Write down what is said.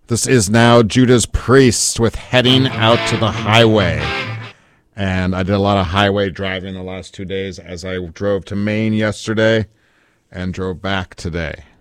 This is now Judas Priest with Heading Out to the Highway. And I did a lot of highway driving the last 2 days as I drove to Maine yesterday and drove back today.